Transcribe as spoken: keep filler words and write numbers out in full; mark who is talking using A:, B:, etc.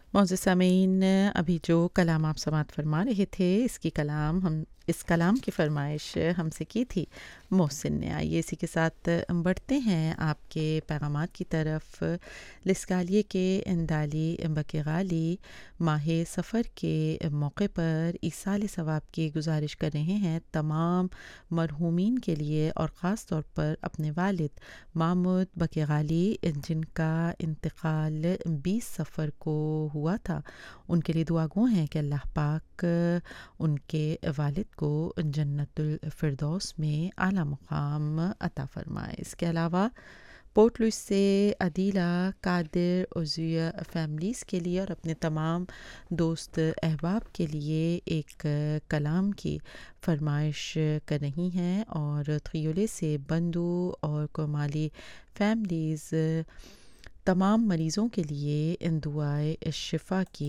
A: معزز سامعین، ابھی جو کلام آپ سماعت فرما رہے تھے اس کی کلام ہم اس کلام کی فرمائش ہم سے کی تھی محسن نے۔ آئیے اسی کے ساتھ بڑھتے ہیں آپ کے پیغامات کی طرف۔ لسکالیے کے اندالی بکیغالی ماہ سفر کے موقع پر ایصال ثواب کی گزارش کر رہے ہیں تمام مرحومین کے لیے، اور خاص طور پر اپنے والد محمود بکیغالی جن کا انتقال بیس سفر کو ہوا تھا۔ ان کے لیے دعا گو ہیں کہ اللہ پاک ان کے والد کو جنت الفردوس میں اعلیٰ مقام عطا فرمائے۔ اس کے علاوہ پورٹ لوئس سے عدیلہ قادر عضویہ فیملیز کے لیے اور اپنے تمام دوست احباب کے لیے ایک کلام کی فرمائش کر رہی ہیں، اور تھیولے سے بندو اور کومالی فیملیز تمام مریضوں کے لیے ان دعائے شفا کی